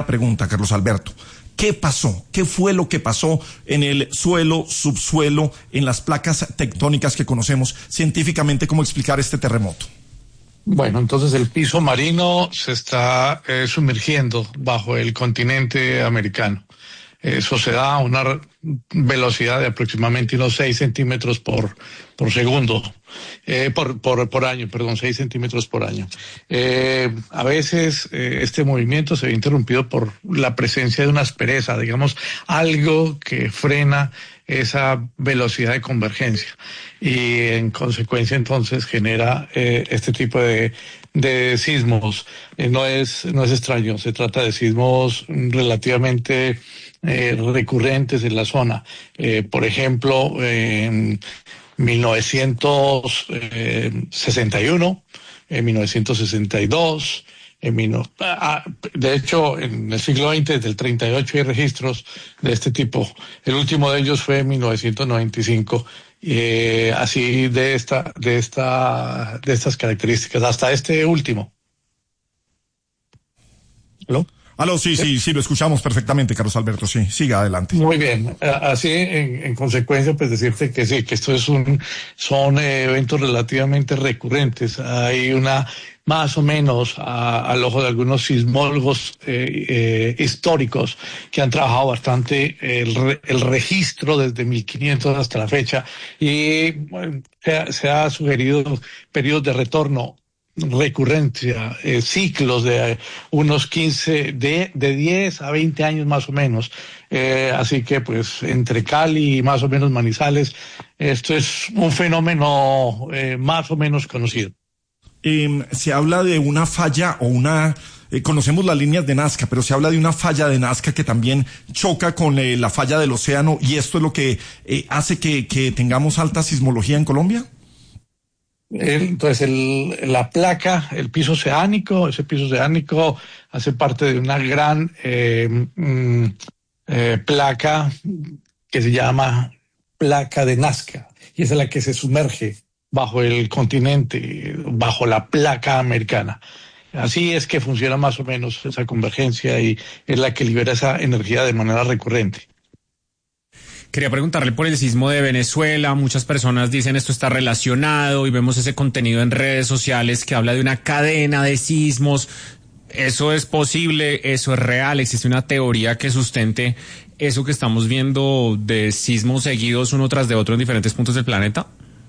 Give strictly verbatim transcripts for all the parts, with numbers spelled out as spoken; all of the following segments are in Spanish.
pregunta, Carlos Alberto. ¿Qué pasó? ¿Qué fue lo que pasó en el suelo, subsuelo, en las placas tectónicas que conocemos científicamente? ¿Cómo explicar este terremoto? Bueno, entonces el piso marino se está eh, sumergiendo bajo el continente americano. Eso se da a una velocidad de aproximadamente unos seis centímetros por, por segundo, eh, por, por, por año, perdón, seis centímetros por año. Eh, a veces eh, este movimiento se ve interrumpido por la presencia de una aspereza, digamos, algo que frena esa velocidad de convergencia y en consecuencia entonces genera eh, este tipo de, de sismos. Eh, no es, no es extraño, se trata de sismos relativamente Eh, recurrentes en la zona. Eh, por ejemplo, en mil novecientos sesenta y uno, en mil novecientos sesenta y dos, en mil, ah, de hecho, en el siglo veinte, desde el treinta y ocho hay registros de este tipo. El último de ellos fue en mil novecientos noventa y cinco. Eh, así de esta, de esta, de estas características, hasta este último. ¿Aló? Aló, sí, sí, sí, lo escuchamos perfectamente, Carlos Alberto, sí, siga adelante. Muy bien, así en, en consecuencia, pues decirte que sí, que esto es un, son eh, eventos relativamente recurrentes. Hay una, más o menos, a, al ojo de algunos sismólogos eh, eh, históricos que han trabajado bastante el, el registro desde mil quinientos hasta la fecha y bueno, se, ha, se ha sugerido periodos de retorno, recurrencia, eh, ciclos de eh, unos quince, de, de diez a veinte años más o menos. Eh, así que pues entre Cali y más o menos Manizales, esto es un fenómeno eh, más o menos conocido. Eh, se habla de una falla o una... Eh, conocemos las líneas de Nazca, pero se habla de una falla de Nazca que también choca con eh, la falla del océano, y esto es lo que eh, hace que, que tengamos alta sismología en Colombia. Entonces, el, la placa, el piso oceánico, ese piso oceánico hace parte de una gran eh, mm, eh, placa que se llama placa de Nazca, y esa es la que se sumerge bajo el continente, bajo la placa americana. Así es que funciona más o menos esa convergencia y es la que libera esa energía de manera recurrente. Quería preguntarle por el sismo de Venezuela. Muchas personas dicen esto está relacionado y vemos ese contenido en redes sociales que habla de una cadena de sismos. ¿Eso es posible? ¿Eso es real? ¿Existe una teoría que sustente eso que estamos viendo de sismos seguidos uno tras de otro en diferentes puntos del planeta?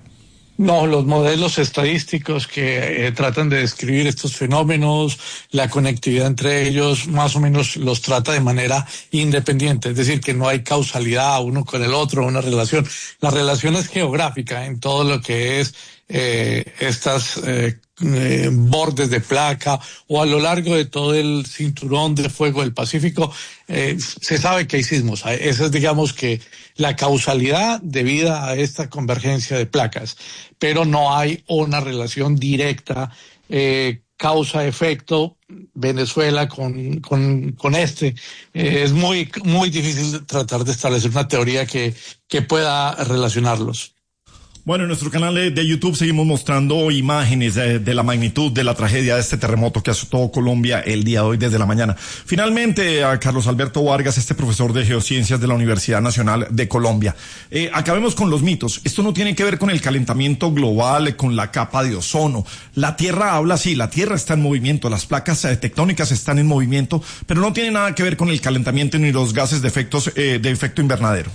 No, los modelos estadísticos que eh, tratan de describir estos fenómenos, la conectividad entre ellos, más o menos los trata de manera independiente, es decir, que no hay causalidad uno con el otro, una relación. La relación es geográfica en todo lo que es eh, estas eh, eh, bordes de placa o a lo largo de todo el cinturón de fuego del Pacífico. Eh, se sabe que hay sismos. Esa es, digamos, que la causalidad debida a esta convergencia de placas, pero no hay una relación directa, eh, causa-efecto, Venezuela con, con, con este. Eh, es muy, muy difícil tratar de establecer una teoría que, que pueda relacionarlos. Bueno, en nuestro canal de YouTube seguimos mostrando imágenes de, de la magnitud de la tragedia de este terremoto que azotó Colombia el día de hoy desde la mañana. Finalmente, a Carlos Alberto Vargas, este profesor de Geociencias de la Universidad Nacional de Colombia. Eh, acabemos con los mitos. Esto no tiene que ver con el calentamiento global, con la capa de ozono. La Tierra habla así, la Tierra está en movimiento, las placas eh, tectónicas están en movimiento, pero no tiene nada que ver con el calentamiento ni los gases de, efectos, eh, de efecto invernadero.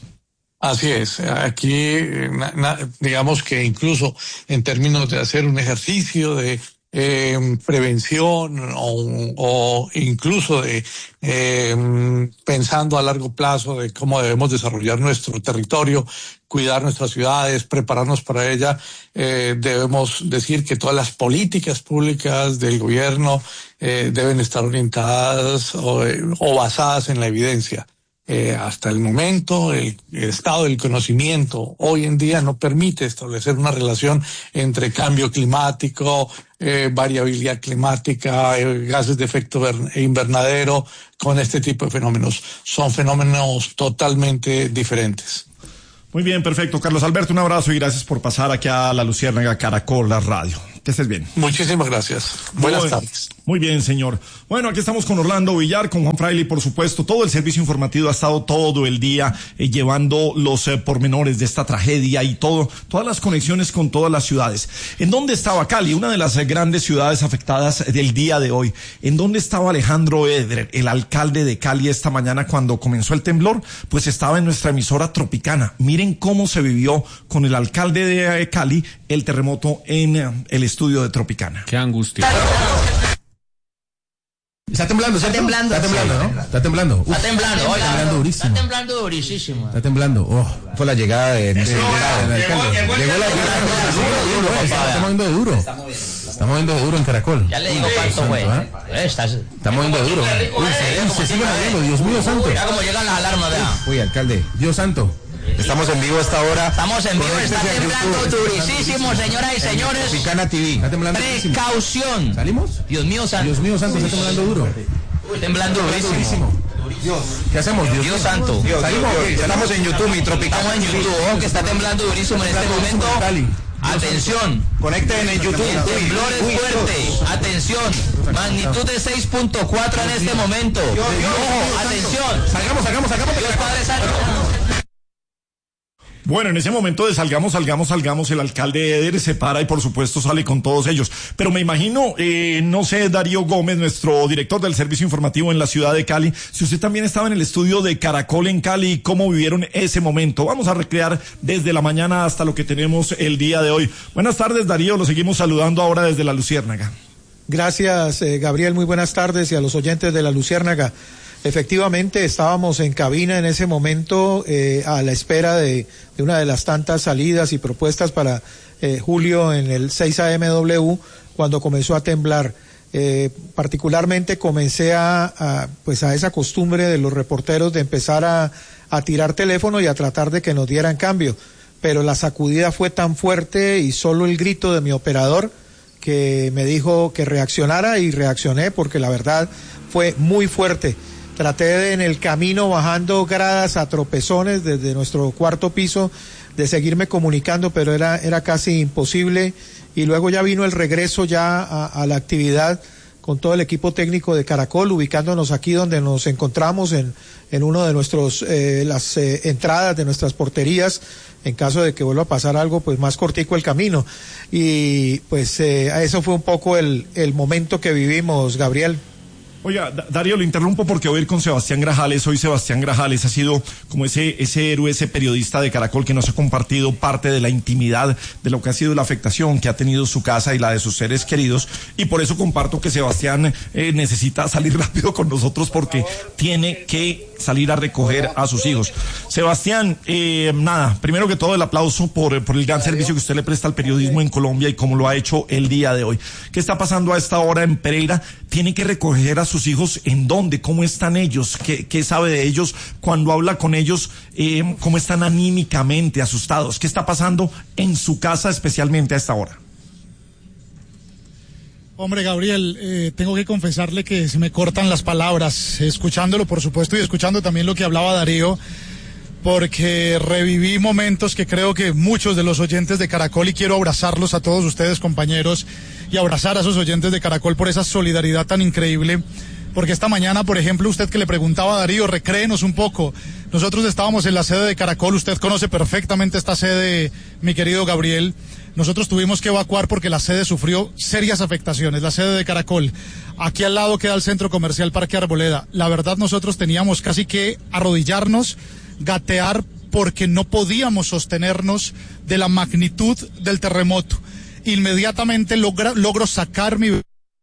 Así es, aquí na, na, digamos que incluso en términos de hacer un ejercicio de eh, prevención o, o incluso de eh, pensando a largo plazo de cómo debemos desarrollar nuestro territorio, cuidar nuestras ciudades, prepararnos para ella, eh, debemos decir que todas las políticas públicas del gobierno eh, deben estar orientadas o, o basadas en la evidencia. Eh, hasta el momento, el, el estado del conocimiento hoy en día no permite establecer una relación entre cambio climático, eh, variabilidad climática, eh, gases de efecto invernadero con este tipo de fenómenos. Son fenómenos totalmente diferentes. Muy bien, perfecto. Carlos Alberto, un abrazo y gracias por pasar aquí a La Luciérnaga Caracol, la radio. Que estés bien. Muchísimas gracias. Buenas Muy, tardes. Muy bien, señor. Bueno, aquí estamos con Orlando Villar, con Juan Fraile, por supuesto. Todo el servicio informativo ha estado todo el día eh, llevando los eh, pormenores de esta tragedia y todo, todas las conexiones con todas las ciudades. ¿En dónde estaba Cali? Una de las eh, grandes ciudades afectadas del día de hoy. ¿En dónde estaba Alejandro Eder, el alcalde de Cali, esta mañana cuando comenzó el temblor? Pues estaba en nuestra emisora Tropicana. Miren cómo se vivió con el alcalde de eh, Cali el terremoto en eh, el estudio de Tropicana. Qué angustia. Está temblando, está temblando. Está temblando, ¿no? Está temblando. Uf, está temblando, oiga. Está temblando durísimo. Está temblando durísimo. Está temblando. Oh, fue la llegada de, de, de, de, de, de llegó, llegó, llegó la llegada. Está moviendo de duro. Está moviendo de duro en Caracol. Ya le digo cuánto fue. Está moviendo de duro. Uy, se, se sigue moviendo, Dios mío santo. Mira cómo llegan las alarmas, vea. Uy, alcalde. Dios santo. Estamos en vivo a esta hora. Estamos en vivo, está temblando durísimo, señoras y señores. Tropicana T V. Está temblando. Precaución. ¿Salimos? Dios mío santo. Dios mío santo, está temblando duro. Temblando durísimo. Dios. ¿Qué hacemos? Dios, Dios santo. Dios, ¿salimos? Dios, estamos en YouTube y Tropicana. Estamos en YouTube, ojo que está temblando durísimo en este momento. Atención. Conecten en YouTube. El temblor es fuerte. Atención. Magnitud de seis punto cuatro en este momento. Ojo, atención. Salgamos, salgamos, salgamos. Dios Padre Santo. Bueno, en ese momento de salgamos, salgamos, salgamos, el alcalde Eder se para y por supuesto sale con todos ellos. Pero me imagino, eh, no sé, Darío Gómez, nuestro director del servicio informativo en la ciudad de Cali, si usted también estaba en el estudio de Caracol en Cali, ¿cómo vivieron ese momento? Vamos a recrear desde la mañana hasta lo que tenemos el día de hoy. Buenas tardes, Darío, lo seguimos saludando ahora desde la Luciérnaga. Gracias, eh, Gabriel, muy buenas tardes y a los oyentes de la Luciérnaga. Efectivamente, estábamos en cabina en ese momento eh, a la espera de, de una de las tantas salidas y propuestas para eh, julio en el seis A M W cuando comenzó a temblar. Eh, particularmente comencé a, a, pues a esa costumbre de los reporteros de empezar a, a tirar teléfono y a tratar de que nos dieran cambio. Pero la sacudida fue tan fuerte y solo el grito de mi operador que me dijo que reaccionara y reaccioné porque la verdad fue muy fuerte. Traté de, en el camino bajando gradas a tropezones desde nuestro cuarto piso de seguirme comunicando, pero era, era casi imposible. Y luego ya vino el regreso ya a, a la actividad con todo el equipo técnico de Caracol, ubicándonos aquí donde nos encontramos en, en uno de nuestros, eh, las eh, entradas de nuestras porterías, en caso de que vuelva a pasar algo, pues más cortico el camino. Y pues eh, eso fue un poco el, el momento que vivimos, Gabriel. Oiga, Darío, lo interrumpo porque voy a ir con Sebastián Grajales. Hoy Sebastián Grajales ha sido como ese ese héroe, ese periodista de Caracol que nos ha compartido parte de la intimidad de lo que ha sido la afectación que ha tenido su casa y la de sus seres queridos. Y por eso comparto que Sebastián eh, necesita salir rápido con nosotros porque tiene que salir a recoger a sus hijos. Sebastián, eh, nada, primero que todo el aplauso por, por el gran servicio que usted le presta al periodismo en Colombia y como lo ha hecho el día de hoy. ¿Qué está pasando a esta hora en Pereira? Tiene que recoger a sus hijos, ¿en dónde? ¿Cómo están ellos? ¿Qué, qué sabe de ellos? Cuando habla con ellos, eh, ¿cómo están anímicamente asustados? ¿Qué está pasando en su casa especialmente a esta hora? Hombre, Gabriel, eh, tengo que confesarle que se me cortan las palabras, escuchándolo por supuesto y escuchando también lo que hablaba Darío, porque reviví momentos que creo que muchos de los oyentes de Caracol, y quiero abrazarlos a todos ustedes, compañeros, y abrazar a esos oyentes de Caracol por esa solidaridad tan increíble, porque esta mañana, por ejemplo, usted que le preguntaba a Darío, recréenos un poco, nosotros estábamos en la sede de Caracol, usted conoce perfectamente esta sede, mi querido Gabriel. Nosotros tuvimos que evacuar porque la sede sufrió serias afectaciones, la sede de Caracol. Aquí al lado queda el centro comercial Parque Arboleda. La verdad, nosotros teníamos casi que arrodillarnos, gatear, porque no podíamos sostenernos de la magnitud del terremoto. Inmediatamente logra, logro sacar mi...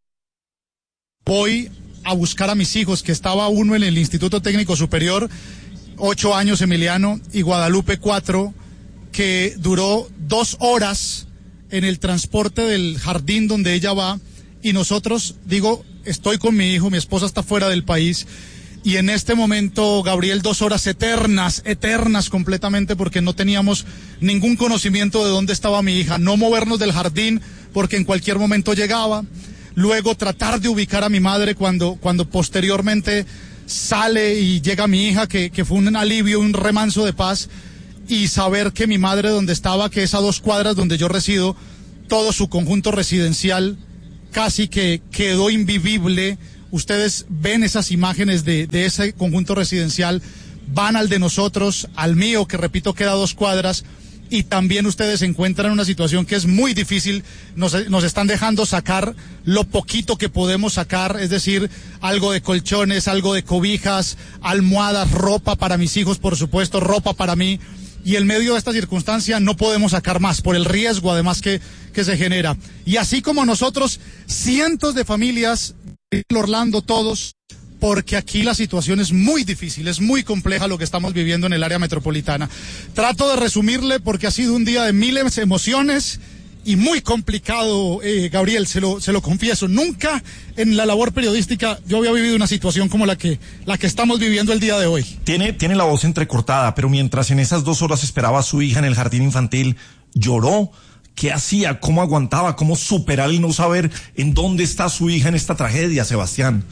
Voy a buscar a mis hijos, que estaba uno en el Instituto Técnico Superior, ocho años Emiliano, y Guadalupe cuatro, que duró dos horas en el transporte del jardín donde ella va, y nosotros, digo, estoy con mi hijo, mi esposa está fuera del país, y en este momento, Gabriel, dos horas eternas, eternas completamente, porque no teníamos ningún conocimiento de dónde estaba mi hija, no movernos del jardín, porque en cualquier momento llegaba, luego tratar de ubicar a mi madre cuando, cuando posteriormente sale y llega mi hija, que, que fue un alivio, un remanso de paz, y saber que mi madre donde estaba, que es a dos cuadras donde yo resido, todo su conjunto residencial casi que quedó invivible. Ustedes ven esas imágenes de, de ese conjunto residencial, van al de nosotros, al mío, que repito queda a dos cuadras, y también ustedes se encuentran en una situación que es muy difícil. Nos, nos están dejando sacar lo poquito que podemos sacar, es decir, algo de colchones, algo de cobijas, almohadas, ropa para mis hijos, por supuesto, ropa para mí, y en medio de esta circunstancia no podemos sacar más, por el riesgo además que, que se genera. Y así como nosotros, cientos de familias, Orlando, todos, porque aquí la situación es muy difícil, es muy compleja lo que estamos viviendo en el área metropolitana. Trato de resumirle porque ha sido un día de miles de emociones y muy complicado, eh, Gabriel, se lo, se lo confieso. Nunca en la labor periodística yo había vivido una situación como la que, la que estamos viviendo el día de hoy. Tiene, tiene la voz entrecortada, pero mientras en esas dos horas esperaba a su hija en el jardín infantil, lloró. ¿Qué hacía? ¿Cómo aguantaba? ¿Cómo superar el no saber en dónde está su hija en esta tragedia, Sebastián?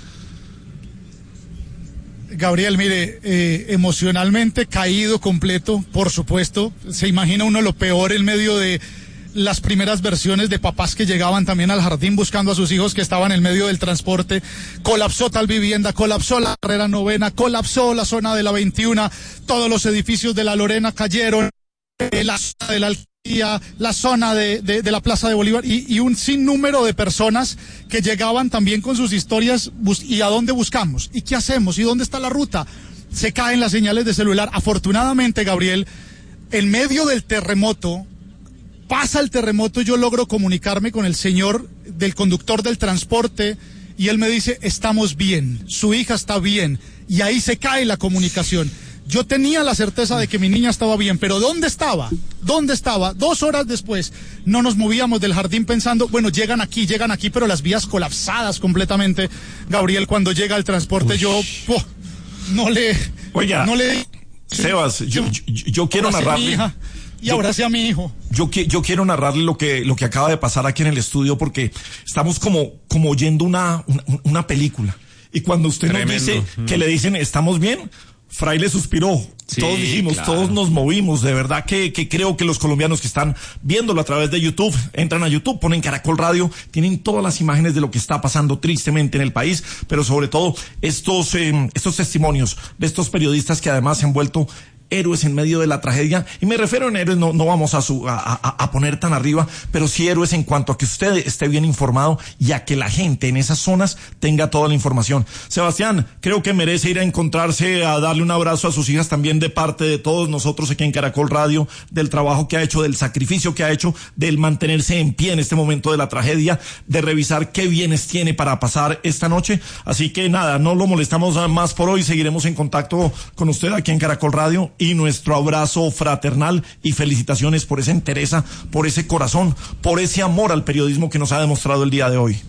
Gabriel, mire, eh, emocionalmente caído completo, por supuesto. Se imagina uno lo peor en medio de las primeras versiones de papás que llegaban también al jardín buscando a sus hijos que estaban en medio del transporte. Colapsó tal vivienda, colapsó la carrera novena, colapsó la zona de la veintiuna, todos los edificios de la Lorena cayeron, eh, la zona de la alcaldía, la zona de, de, de la Plaza de Bolívar, y, y un sinnúmero de personas que llegaban también con sus historias. ¿Y a dónde buscamos? ¿Y qué hacemos? ¿Y dónde está la ruta? Se caen las señales de celular. Afortunadamente, Gabriel, en medio del terremoto, pasa el terremoto, yo logro comunicarme con el señor del conductor del transporte y él me dice, estamos bien, su hija está bien, y ahí se cae la comunicación. Yo tenía la certeza de que mi niña estaba bien, pero ¿dónde estaba? ¿Dónde estaba? Dos horas después no nos movíamos del jardín pensando, bueno, llegan aquí, llegan aquí, pero las vías colapsadas completamente. Gabriel, cuando llega el transporte, Uy. yo oh, no le... Oiga, no le, Sebas, yo, yo, yo quiero narrarle... Y ahora sea mi hijo. Yo, yo quiero narrarle lo que, lo que acaba de pasar aquí en el estudio, porque estamos como, como oyendo una, una, una película. Y cuando usted Tremendo. nos dice mm. que le dicen, ¿estamos bien? Fraile suspiró, sí, todos dijimos, claro. todos nos movimos, de verdad que, que creo que los colombianos que están viéndolo a través de YouTube, entran a YouTube, ponen Caracol Radio, tienen todas las imágenes de lo que está pasando tristemente en el país, pero sobre todo estos, eh, estos testimonios de estos periodistas que además se han vuelto héroes en medio de la tragedia, y me refiero en héroes, no, no vamos a, su, a, a, a poner tan arriba, pero sí héroes en cuanto a que usted esté bien informado y a que la gente en esas zonas tenga toda la información. Sebastián, creo que merece ir a encontrarse, a darle un abrazo a sus hijas también de parte de todos nosotros aquí en Caracol Radio, del trabajo que ha hecho, del sacrificio que ha hecho, del mantenerse en pie en este momento de la tragedia, de revisar qué bienes tiene para pasar esta noche. Así que nada, no lo molestamos más por hoy, seguiremos en contacto con usted aquí en Caracol Radio. Y nuestro abrazo fraternal y felicitaciones por esa entereza, por ese corazón, por ese amor al periodismo que nos ha demostrado el día de hoy.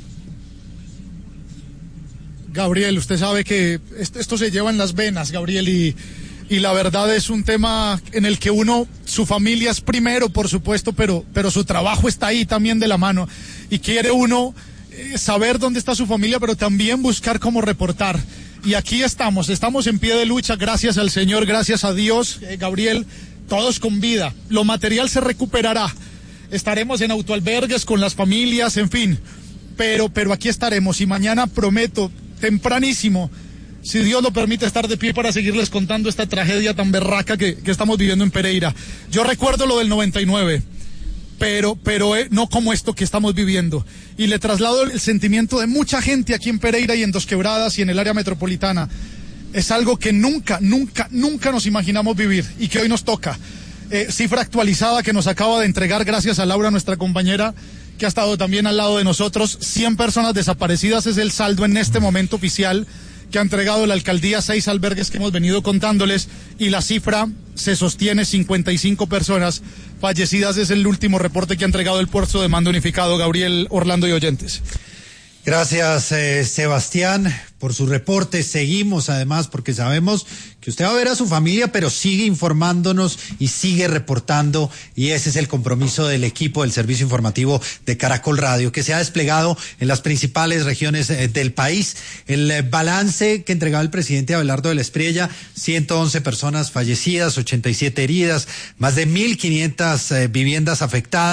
Gabriel, usted sabe que esto, esto se lleva en las venas, Gabriel, y, y la verdad es un tema en el que uno, su familia es primero, por supuesto, pero, pero su trabajo está ahí también de la mano, y quiere uno eh, saber dónde está su familia, pero también buscar cómo reportar. Y aquí estamos, estamos en pie de lucha, gracias al Señor, gracias a Dios, eh, Gabriel, todos con vida. Lo material se recuperará, estaremos en autoalbergues con las familias, en fin, pero, pero aquí estaremos, y mañana prometo, tempranísimo, si Dios lo permite, estar de pie para seguirles contando esta tragedia tan berraca que, que estamos viviendo en Pereira. Yo recuerdo lo del noventa y nueve. pero, pero eh, no como esto que estamos viviendo. Y le traslado el sentimiento de mucha gente aquí en Pereira y en Dos Quebradas y en el área metropolitana. Es algo que nunca, nunca, nunca nos imaginamos vivir y que hoy nos toca. Eh, cifra actualizada que nos acaba de entregar, gracias a Laura, nuestra compañera, que ha estado también al lado de nosotros. cien personas desaparecidas es el saldo en este momento oficial que ha entregado la alcaldía, seis albergues que hemos venido contándoles, y la cifra se sostiene, cincuenta y cinco personas fallecidas, es el último reporte que ha entregado el puesto de mando unificado. Gabriel, Orlando y oyentes. Gracias, eh, Sebastián, por su reporte. Seguimos, además, porque sabemos que usted va a ver a su familia, pero sigue informándonos y sigue reportando, y ese es el compromiso del equipo del servicio informativo de Caracol Radio, que se ha desplegado en las principales regiones eh, del país. El eh, balance que entregaba el presidente Abelardo de la Espriella: ciento once personas fallecidas, ochenta y siete heridas, más de mil quinientas eh, viviendas afectadas,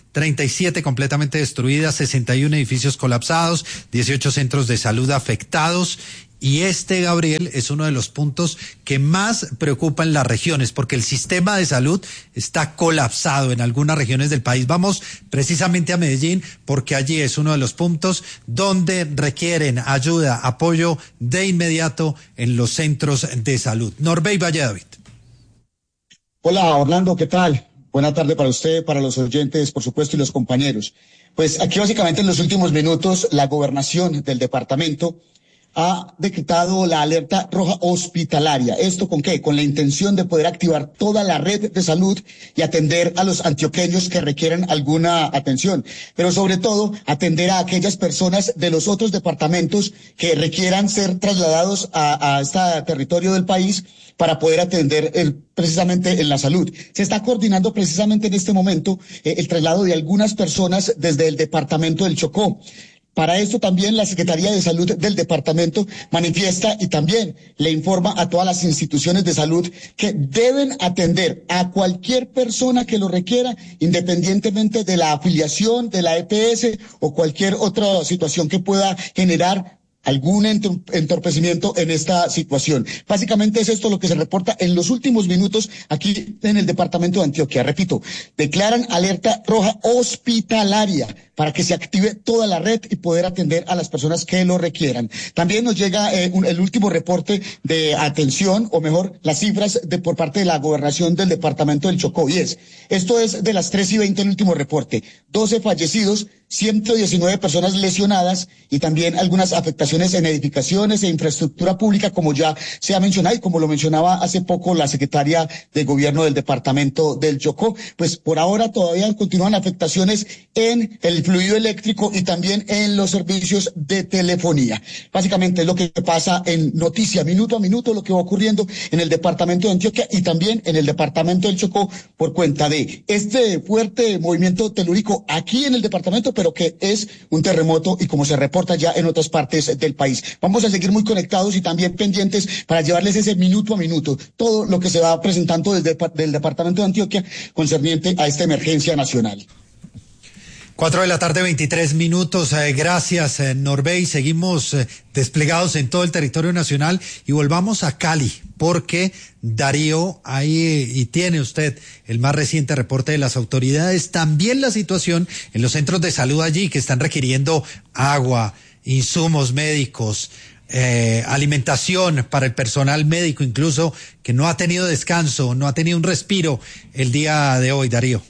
treinta y siete completamente destruidas, sesenta y uno edificios colapsados, dieciocho centros de salud afectados. Y este, Gabriel, es uno de los puntos que más preocupa en las regiones, porque el sistema de salud está colapsado en algunas regiones del país. Vamos precisamente a Medellín, porque allí es uno de los puntos donde requieren ayuda, apoyo de inmediato en los centros de salud. Norbey Valladolid. Hola, Orlando, ¿qué tal? Buena tarde para usted, para los oyentes, por supuesto, y los compañeros. Pues aquí básicamente en los últimos minutos, la gobernación del departamento ha decretado la alerta roja hospitalaria. ¿Esto con qué? Con la intención de poder activar toda la red de salud y atender a los antioqueños que requieren alguna atención, pero sobre todo atender a aquellas personas de los otros departamentos que requieran ser trasladados a, a este territorio del país para poder atender el, precisamente en la salud. Se está coordinando precisamente en este momento eh, el traslado de algunas personas desde el departamento del Chocó. Para esto también la Secretaría de Salud del departamento manifiesta y también le informa a todas las instituciones de salud que deben atender a cualquier persona que lo requiera, independientemente de la afiliación, de la E P S o cualquier otra situación que pueda generar algún entorpecimiento en esta situación. Básicamente es esto lo que se reporta en los últimos minutos aquí en el departamento de Antioquia. Repito, declaran alerta roja hospitalaria para que se active toda la red y poder atender a las personas que lo requieran. También nos llega eh, un, el último reporte de atención, o mejor, las cifras de por parte de la gobernación del departamento del Chocó. Y es, esto es de las tres y veinte el último reporte. doce fallecidos, ciento diecinueve personas lesionadas y también algunas afectaciones en edificaciones e infraestructura pública, como ya se ha mencionado y como lo mencionaba hace poco la secretaria de gobierno del departamento del Chocó. Pues por ahora todavía continúan afectaciones en el fluido eléctrico y también en los servicios de telefonía. Básicamente es lo que pasa en noticia, minuto a minuto, lo que va ocurriendo en el departamento de Antioquia y también en el departamento del Chocó por cuenta de este fuerte movimiento telúrico aquí en el departamento, pero que es un terremoto y como se reporta ya en otras partes del país. Vamos a seguir muy conectados y también pendientes para llevarles ese minuto a minuto, todo lo que se va presentando desde el departamento de Antioquia concerniente a esta emergencia nacional. Cuatro de la tarde, veintitrés minutos. Eh, gracias, eh, Norbey. Seguimos eh, desplegados en todo el territorio nacional y volvamos a Cali, porque Darío, ahí y tiene usted el más reciente reporte de las autoridades, también la situación en los centros de salud allí que están requiriendo agua, insumos médicos, eh, alimentación para el personal médico, incluso que no ha tenido descanso, no ha tenido un respiro el día de hoy, Darío.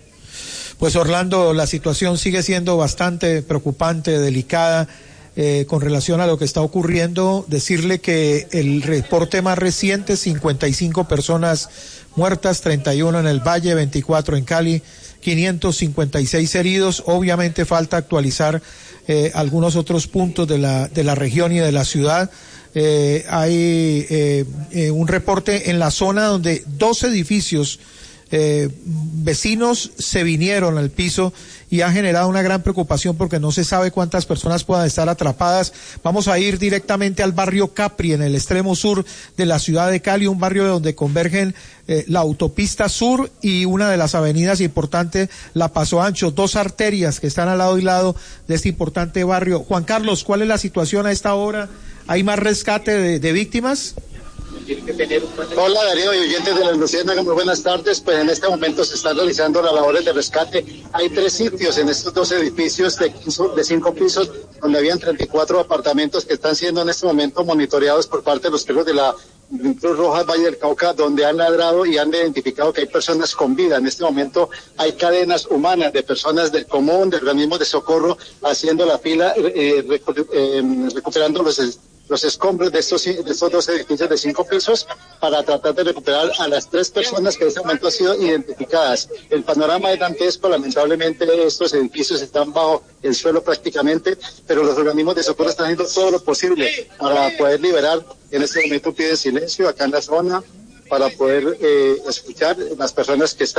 Pues Orlando, la situación sigue siendo bastante preocupante, delicada, eh, con relación a lo que está ocurriendo. Decirle que el reporte más reciente, cincuenta y cinco personas muertas, treinta y uno en el Valle, veinticuatro en Cali, quinientos cincuenta y seis heridos. Obviamente falta actualizar eh, algunos otros puntos de la, de la región y de la ciudad. Eh, hay eh, eh, un reporte en la zona donde dos edificios Eh, vecinos se vinieron al piso y ha generado una gran preocupación porque no se sabe cuántas personas puedan estar atrapadas. Vamos a ir directamente al barrio Capri, en el extremo sur de la ciudad de Cali, un barrio donde convergen eh, la autopista sur y una de las avenidas importantes, la Paso Ancho, dos arterias que están al lado y lado de este importante barrio. Juan Carlos, ¿cuál es la situación a esta hora? ¿Hay más rescate de, de víctimas? Hola Darío y oyentes de la Luciérnaga, muy buenas tardes. Pues en este momento se están realizando las labores de rescate. Hay tres sitios en estos dos edificios de, de cinco pisos donde habían treinta y cuatro apartamentos que están siendo en este momento monitoreados por parte de los perros de la Cruz Roja Valle del Cauca, donde han ladrado y han identificado que hay personas con vida. En este momento hay cadenas humanas de personas del común, de organismos de socorro, haciendo la fila, eh, recu- eh, recuperando los los escombros de estos, de estos dos edificios de cinco pisos para tratar de recuperar a las tres personas que en este momento han sido identificadas. El panorama es dantesco, lamentablemente estos edificios están bajo el suelo prácticamente, pero los organismos de socorro están haciendo todo lo posible para poder liberar. En este momento piden silencio acá en la zona para poder eh, escuchar las personas que están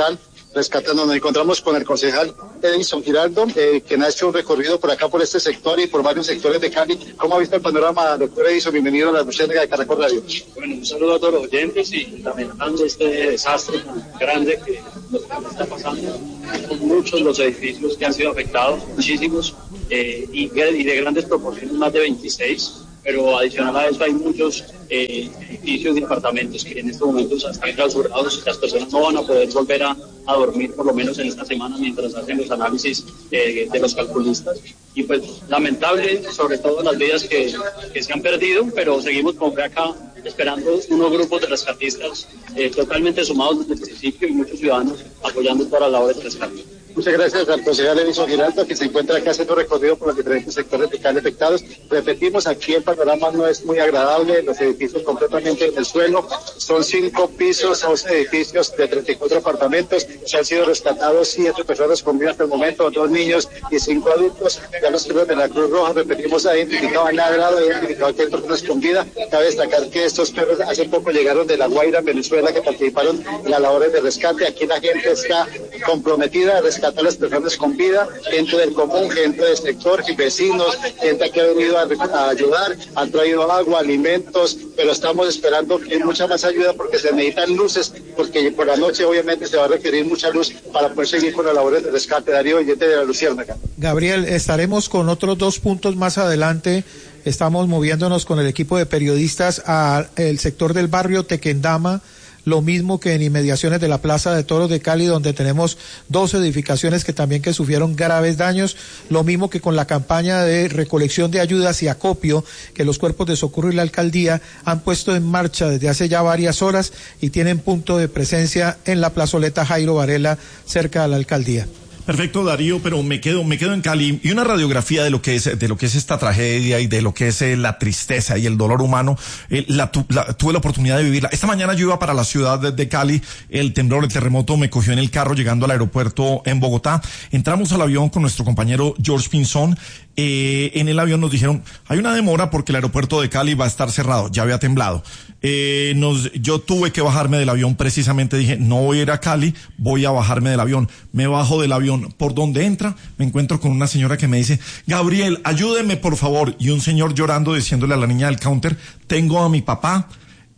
rescatando. Nos encontramos con el concejal Edison Giraldo, eh, quien ha hecho un recorrido por acá, por este sector y por varios sectores de Cali. ¿Cómo ha visto el panorama, doctor Edison? Bienvenido a la Luciérnaga de Caracol Radio. Bueno, un saludo a todos los oyentes y lamentando este desastre grande que nos está pasando. Son muchos los edificios que han sido afectados, muchísimos, eh, y, y de grandes proporciones, más de veintiséis. Pero adicional a eso hay muchos eh, edificios y apartamentos que en estos momentos están clausurados. Las personas no van a poder volver a, a dormir, por lo menos en esta semana, mientras hacen los análisis eh, de los calculistas. Y pues lamentable, sobre todo las vidas que, que se han perdido, pero seguimos con fe acá, esperando unos grupos de rescatistas eh, totalmente sumados desde el principio y muchos ciudadanos apoyando todas las labores de rescate. Muchas gracias al concejal Edison Giraldo, que se encuentra acá haciendo recorrido por los diferentes sectores de Cali afectados. Repetimos, aquí el panorama no es muy agradable, los edificios completamente en el suelo, son cinco pisos, once edificios de treinta y cuatro apartamentos, se han sido rescatados siete personas con vida hasta el momento, dos niños y cinco adultos. Ya los perros de la Cruz Roja, repetimos, ha identificado a Nagrado, ha identificado que hay personas con vida. Cabe destacar que estos perros hace poco llegaron de La Guaira, en Venezuela, que participaron en las labores de rescate. Aquí la gente está comprometida a rescatar a las personas con vida, gente del común, gente del sector, vecinos, gente que ha venido a, a ayudar, han traído agua, alimentos, pero estamos esperando que mucha más ayuda porque se necesitan luces, porque por la noche obviamente se va a requerir mucha luz para poder seguir con las labores de rescate. Darío Oyente de la Luciérnaga. Gabriel, estaremos con otros dos puntos más adelante. Estamos moviéndonos con el equipo de periodistas al sector del barrio Tequendama, lo mismo que en inmediaciones de la Plaza de Toros de Cali, donde tenemos dos edificaciones que también que sufrieron graves daños, lo mismo que con la campaña de recolección de ayudas y acopio que los cuerpos de socorro y la alcaldía han puesto en marcha desde hace ya varias horas y tienen punto de presencia en la plazoleta Jairo Varela, cerca de la alcaldía. Perfecto, Darío, pero me quedo, me quedo en Cali y una radiografía de lo que es, de lo que es esta tragedia y de lo que es eh, la tristeza y el dolor humano. Eh, la, tu, la, tuve la oportunidad de vivirla. Esta mañana yo iba para la ciudad de, de Cali, el temblor, el terremoto me cogió en el carro llegando al aeropuerto en Bogotá. Entramos al avión con nuestro compañero George Pinzón. Eh, en el avión nos dijeron, hay una demora porque el aeropuerto de Cali va a estar cerrado, ya había temblado. Eh, nos, yo tuve que bajarme del avión, precisamente dije, no voy a ir a Cali, voy a bajarme del avión. Me bajo del avión, por donde entra, me encuentro con una señora que me dice, Gabriel, ayúdeme por favor, y un señor llorando diciéndole a la niña del counter, tengo a mi papá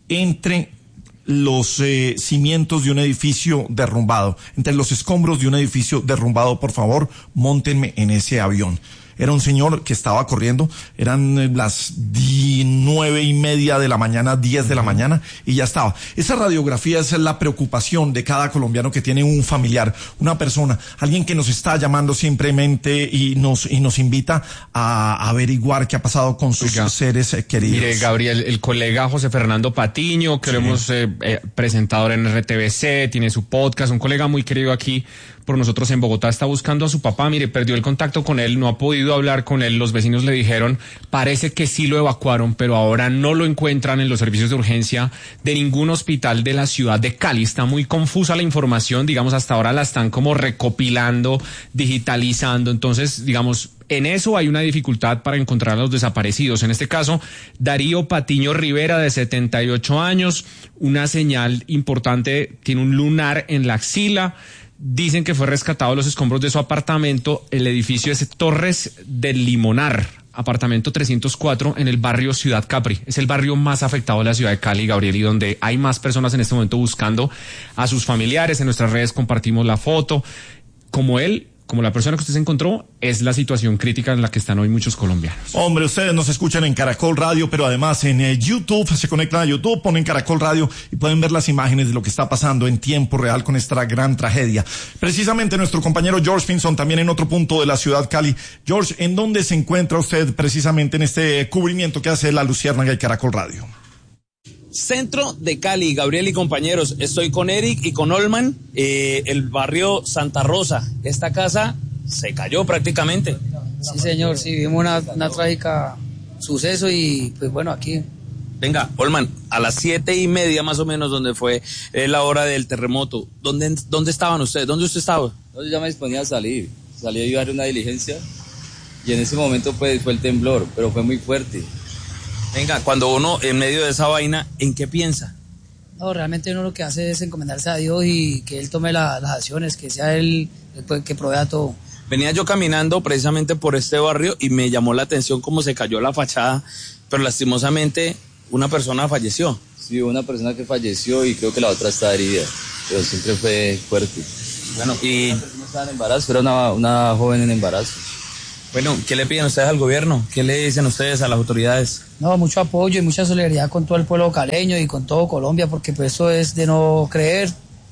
entre los eh, cimientos de un edificio derrumbado, entre los escombros de un edificio derrumbado, por favor, móntenme en ese avión. Era un señor que estaba corriendo, eran las nueve y media de la mañana, diez de la mañana, y ya estaba. Esa radiografía es la preocupación de cada colombiano que tiene un familiar, una persona, alguien que nos está llamando simplemente y nos, y nos invita a averiguar qué ha pasado con sus Oiga, seres queridos. Mire, Gabriel, el colega José Fernando Patiño, que sí. lo hemos eh, eh, presentado en R T V C, tiene su podcast, un colega muy querido aquí por nosotros en Bogotá, está buscando a su papá. Mire, perdió el contacto con él, no ha podido hablar con él. Los vecinos le dijeron, parece que sí lo evacuaron, pero ahora no lo encuentran en los servicios de urgencia de ningún hospital de la ciudad de Cali. Está muy confusa la información, digamos, hasta ahora la están como recopilando, digitalizando. Entonces, digamos, en eso hay una dificultad para encontrar a los desaparecidos. En este caso, Darío Patiño Rivera, de setenta y ocho años, una señal importante, tiene un lunar en la axila. Dicen que fue rescatado de los escombros de su apartamento. El edificio es Torres del Limonar, apartamento trescientos cuatro, en el barrio Ciudad Capri. Es el barrio más afectado de la ciudad de Cali, Gabriel, y donde hay más personas en este momento buscando a sus familiares. En nuestras redes compartimos la foto. Como él, como la persona que usted se encontró, es la situación crítica en la que están hoy muchos colombianos. Hombre, ustedes nos escuchan en Caracol Radio, pero además en eh, YouTube, se conectan a YouTube, ponen Caracol Radio y pueden ver las imágenes de lo que está pasando en tiempo real con esta gran tragedia. Precisamente nuestro compañero George Pinzón, también en otro punto de la ciudad Cali. George, ¿en dónde se encuentra usted precisamente en este cubrimiento que hace la Luciérnaga y Caracol Radio? Centro de Cali, Gabriel y compañeros, estoy con Eric y con Olman, eh, el barrio Santa Rosa. Esta casa se cayó prácticamente. Sí, señor, sí, vimos una, una trágica suceso y pues bueno, aquí. Venga, Olman, a las siete y media más o menos, donde fue eh, la hora del terremoto, ¿dónde, dónde estaban ustedes? ¿Dónde usted estaba? No, yo ya me disponía a salir, salí a ayudar a una diligencia y en ese momento pues fue el temblor, pero fue muy fuerte. Venga, cuando uno en medio de esa vaina, ¿en qué piensa? No, realmente uno lo que hace es encomendarse a Dios y que Él tome la, las acciones, que sea Él el que provea todo. Venía yo caminando precisamente por este barrio y me llamó la atención cómo se cayó la fachada, pero lastimosamente una persona falleció. Sí, una persona que falleció y creo que la otra está herida, pero siempre fue fuerte. Bueno, y... Una persona estaba en embarazo, era una, una joven en embarazo. Bueno, ¿qué le piden ustedes al gobierno? ¿Qué le dicen ustedes a las autoridades? No, mucho apoyo y mucha solidaridad con todo el pueblo caleño y con todo Colombia, porque pues eso es de no creer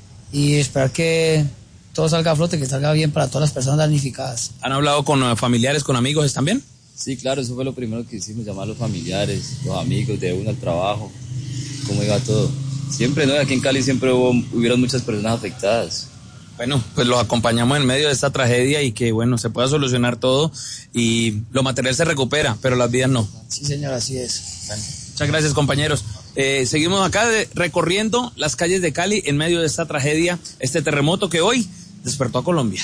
y esperar que todo salga a flote, que salga bien para todas las personas damnificadas. ¿Han hablado con familiares, con amigos? ¿Están bien? Sí, claro, eso fue lo primero que hicimos, llamar a los familiares, los amigos, de uno al trabajo, cómo iba todo. Siempre, ¿no? Aquí en Cali siempre hubo, hubieron muchas personas afectadas. Bueno, pues los acompañamos en medio de esta tragedia y que, bueno, se pueda solucionar todo y lo material se recupera, pero las vidas no. Sí, señor, así es. Bueno, muchas gracias, compañeros. Eh, seguimos acá de, recorriendo las calles de Cali en medio de esta tragedia, este terremoto que hoy despertó a Colombia.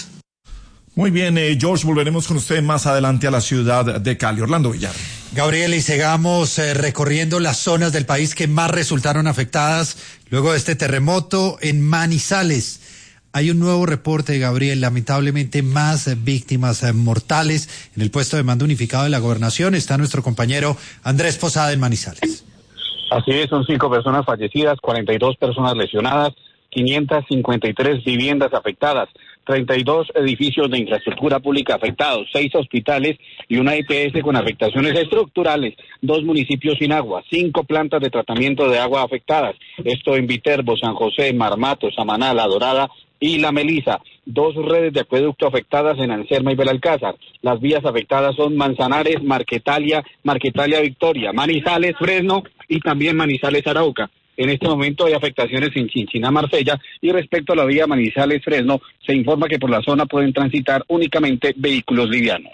Muy bien, eh, George, volveremos con usted más adelante a la ciudad de Cali. Orlando Villar. Gabriel, y sigamos eh, recorriendo las zonas del país que más resultaron afectadas luego de este terremoto en Manizales. Hay un nuevo reporte, Gabriel, lamentablemente más eh, víctimas eh, mortales. En el puesto de mando unificado de la gobernación está nuestro compañero Andrés Posada en Manizales. Así es, son cinco personas fallecidas, cuarenta y dos personas lesionadas, quinientas cincuenta y tres viviendas afectadas, treinta y dos edificios de infraestructura pública afectados, seis hospitales y una E P S con afectaciones estructurales, dos municipios sin agua, cinco plantas de tratamiento de agua afectadas, esto en Viterbo, San José, Marmato, Samaná, La Dorada y La Melisa, dos redes de acueducto afectadas en Anserma y Belalcázar. Las vías afectadas son Manzanares, Marquetalia, Marquetalia Victoria, Manizales, Fresno y también Manizales Arauca. En este momento hay afectaciones en Chinchiná, Marsella, y respecto a la vía Manizales-Fresno, se informa que por la zona pueden transitar únicamente vehículos livianos.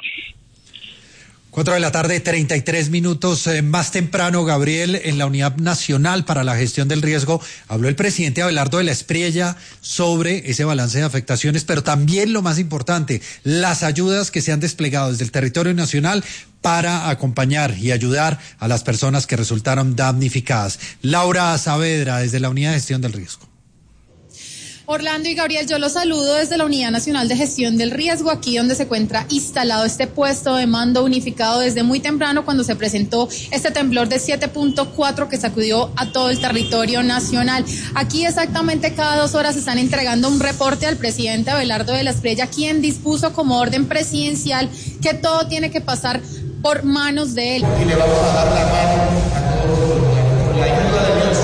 Cuatro de la tarde, treinta y tres minutos. Eh, más temprano, Gabriel, en la Unidad Nacional para la Gestión del Riesgo, habló el presidente Abelardo de la Espriella sobre ese balance de afectaciones, pero también lo más importante, las ayudas que se han desplegado desde el territorio nacional para acompañar y ayudar a las personas que resultaron damnificadas. Laura Saavedra, desde la Unidad de Gestión del Riesgo. Orlando y Gabriel, yo los saludo desde la Unidad Nacional de Gestión del Riesgo, aquí donde se encuentra instalado este puesto de mando unificado desde muy temprano cuando se presentó este temblor de siete punto cuatro que sacudió a todo el territorio nacional. Aquí exactamente cada dos horas están entregando un reporte al presidente Abelardo de la Espriella, quien dispuso como orden presidencial que todo tiene que pasar por manos de él. Y le vamos a dar la mano a todos con la ayuda de Dios,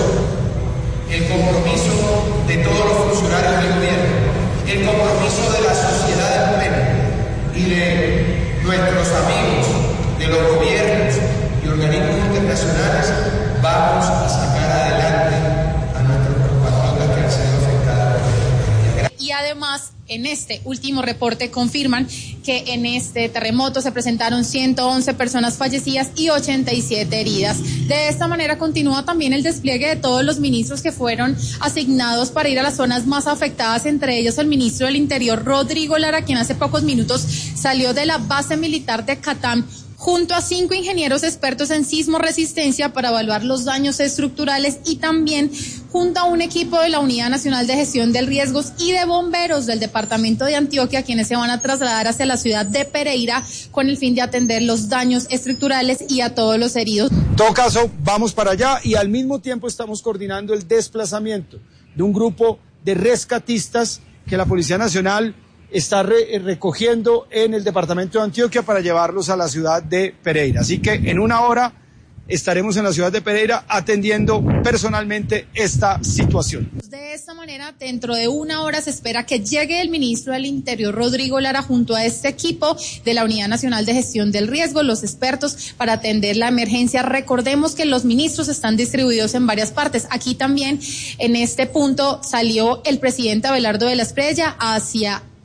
el compromiso de todos los funcionarios del gobierno, el compromiso de la sociedad plena y de nuestros amigos, de los gobiernos y organismos internacionales, vamos a sacar adelante a nuestros compatriotas que han sido afectados por esta pandemia. Y además, en este último reporte confirman que en este terremoto se presentaron ciento once personas fallecidas y ochenta y siete heridas. De esta manera continúa también el despliegue de todos los ministros que fueron asignados para ir a las zonas más afectadas, entre ellos el ministro del Interior, Rodrigo Lara, quien hace pocos minutos salió de la base militar de Catán junto a cinco ingenieros expertos en sismo resistencia para evaluar los daños estructurales y también junto a un equipo de la Unidad Nacional de Gestión del Riesgos y de bomberos del departamento de Antioquia, quienes se van a trasladar hacia la ciudad de Pereira con el fin de atender los daños estructurales y a todos los heridos. En todo caso, vamos para allá y al mismo tiempo estamos coordinando el desplazamiento de un grupo de rescatistas que la Policía Nacional está re- recogiendo en el departamento de Antioquia para llevarlos a la ciudad de Pereira. Así que en una hora estaremos en la ciudad de Pereira atendiendo personalmente esta situación. De esta manera, dentro de una hora se espera que llegue el ministro del Interior, Rodrigo Lara, junto a este equipo de la Unidad Nacional de Gestión del Riesgo, los expertos para atender la emergencia. Recordemos que los ministros están distribuidos en varias partes. Aquí también, en este punto, salió el presidente Abelardo de la Espriella hacia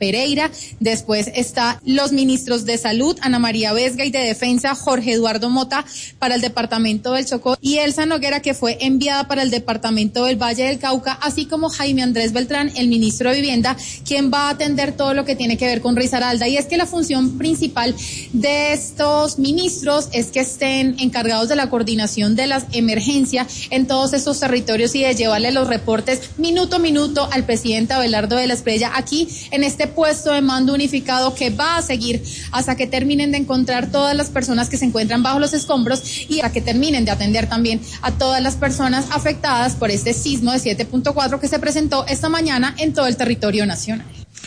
Pereira. Después está los ministros de Salud, Ana María Vesga, y de Defensa, Jorge Eduardo Mota, para el departamento del Chocó, y Elsa Noguera, que fue enviada para el departamento del Valle del Cauca, así como Jaime Andrés Beltrán, el ministro de Vivienda, quien va a atender todo lo que tiene que ver con Risaralda. Y es que la función principal de estos ministros es que estén encargados de la coordinación de las emergencias en todos estos territorios y de llevarle los reportes minuto a minuto al presidente Abelardo de la Espriella, aquí en este puesto de mando unificado que va a seguir hasta que terminen de encontrar todas las personas que se encuentran bajo los escombros y hasta que terminen de atender también a todas las personas afectadas por este sismo de siete punto cuatro que se presentó esta mañana en todo el territorio nacional.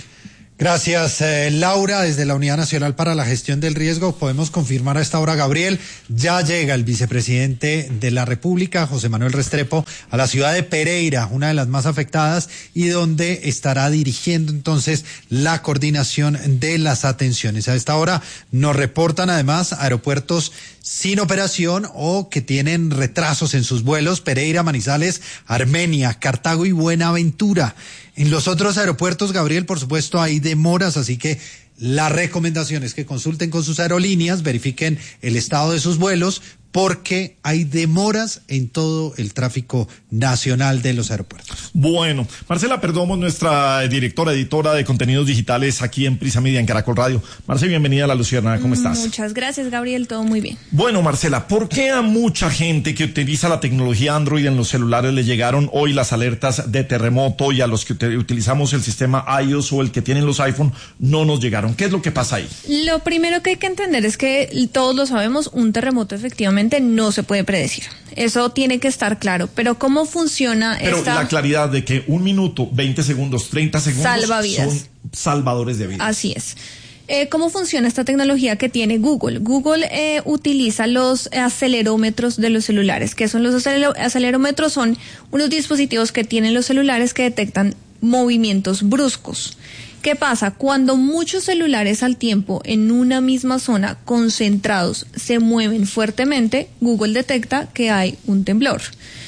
Gracias, eh, Laura. Desde la Unidad Nacional para la Gestión del Riesgo podemos confirmar a esta hora, Gabriel, ya llega el vicepresidente de la República, José Manuel Restrepo, a la ciudad de Pereira, una de las más afectadas, y donde estará dirigiendo entonces la coordinación de las atenciones. A esta hora nos reportan además aeropuertos sin operación o que tienen retrasos en sus vuelos: Pereira, Manizales, Armenia, Cartago y Buenaventura. En los otros aeropuertos, Gabriel, por supuesto, hay demoras, así que la recomendación es que consulten con sus aerolíneas, verifiquen el estado de sus vuelos, porque hay demoras en todo el tráfico nacional de los aeropuertos. Bueno, Marcela Perdomo, nuestra directora, editora de contenidos digitales aquí en Prisa Media, en Caracol Radio. Marcela, bienvenida a La Luciérnaga, ¿cómo estás? Muchas gracias, Gabriel, todo muy bien. Bueno, Marcela, ¿por qué a mucha gente que utiliza la tecnología Android en los celulares le llegaron hoy las alertas de terremoto, y a los que utilizamos el sistema iOS o el que tienen los iPhone no nos llegaron? ¿Qué es lo que pasa ahí? Lo primero que hay que entender es que todos lo sabemos, un terremoto efectivamente no se puede predecir. Eso tiene que estar claro. Pero ¿cómo funciona Pero esta...? la claridad de que un minuto, veinte segundos, treinta segundos Salva vidas. Son salvadores de vidas. Así es. Eh, ¿Cómo funciona esta tecnología que tiene Google? Google eh, utiliza los acelerómetros de los celulares. ¿Qué son los aceler- acelerómetros? Son unos dispositivos que tienen los celulares que detectan movimientos bruscos. ¿Qué pasa? Cuando muchos celulares al tiempo en una misma zona concentrados se mueven fuertemente, Google detecta que hay un temblor.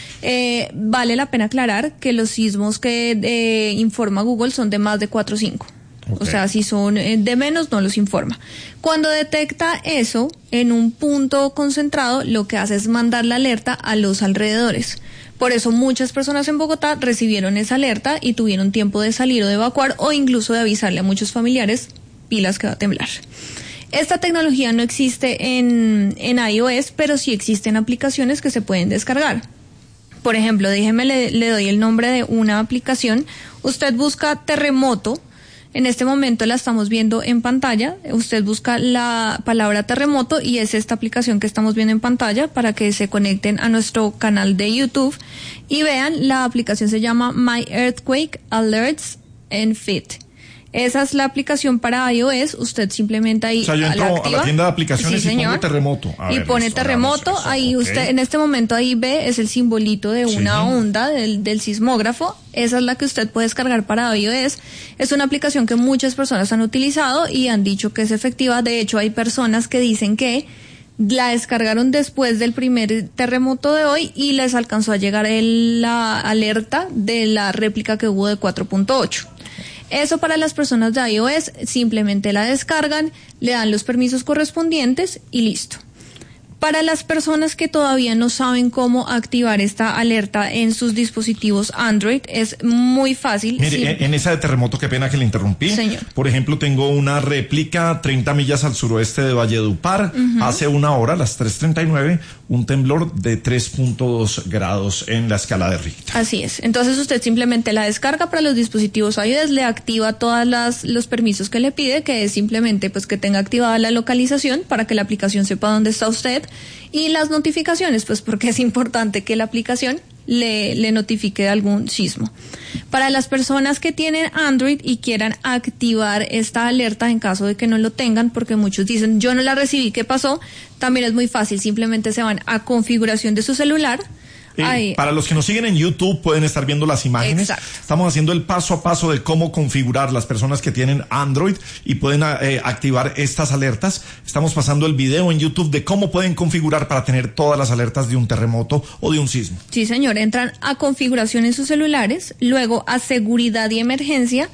Eh, vale la pena aclarar que los sismos que eh, informa Google son de más de cuatro o cinco. Okay. O sea, si son eh, de menos, no los informa. Cuando detecta eso en un punto concentrado, lo que hace es mandar la alerta a los alrededores. Por eso muchas personas en Bogotá recibieron esa alerta y tuvieron tiempo de salir o de evacuar, o incluso de avisarle a muchos familiares: pilas que va a temblar. Esta tecnología no existe en, en iOS, pero sí existen aplicaciones que se pueden descargar. Por ejemplo, déjeme, le, le doy el nombre de una aplicación. Usted busca terremoto. En este momento la estamos viendo en pantalla. Usted busca la palabra terremoto y es esta aplicación que estamos viendo en pantalla, para que se conecten a nuestro canal de YouTube y vean. La aplicación se llama My Earthquake Alerts and Fit. Esa es la aplicación para iOS. Usted simplemente ahí, o sea, yo entro la activa. A la tienda de aplicaciones, sí, y pongo terremoto. A y ver, pone listo, terremoto. Ahí okay. Usted en este momento ahí ve, es el simbolito de una sí. onda del, del sismógrafo. Esa es la que usted puede descargar para iOS. Es una aplicación que muchas personas han utilizado y han dicho que es efectiva. De hecho, hay personas que dicen que la descargaron después del primer terremoto de hoy y les alcanzó a llegar el, la alerta de la réplica que hubo de cuatro punto ocho. Eso para las personas de iOS, simplemente la descargan, le dan los permisos correspondientes y listo. Para las personas que todavía no saben cómo activar esta alerta en sus dispositivos Android, es muy fácil. Mire, sí. en esa de terremoto, qué pena que le interrumpí. Señor. Por ejemplo, tengo una réplica treinta millas al suroeste de Valledupar. Uh-huh. Hace una hora, a las tres treinta y nueve, un temblor de tres punto dos grados en la escala de Richter. Así es. Entonces usted simplemente la descarga para los dispositivos iOS, le activa todas las los permisos que le pide, que es simplemente pues que tenga activada la localización para que la aplicación sepa dónde está usted, y las notificaciones, pues porque es importante que la aplicación le, le notifique de algún sismo. Para las personas que tienen Android y quieran activar esta alerta en caso de que no lo tengan, porque muchos dicen yo no la recibí, ¿qué pasó? También es muy fácil, simplemente se van a configuración de su celular. Eh, para los que nos siguen en YouTube pueden estar viendo las imágenes. Exacto. Estamos haciendo el paso a paso de cómo configurar las personas que tienen Android y pueden eh, activar estas alertas. Estamos pasando el video en YouTube de cómo pueden configurar para tener todas las alertas de un terremoto o de un sismo. Sí, señor. Entran a configuración en sus celulares, luego a seguridad y emergencia,